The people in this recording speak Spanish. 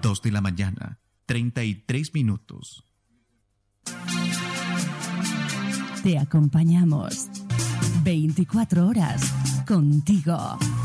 2 de la mañana, 33 minutos. Te acompañamos 24 horas contigo.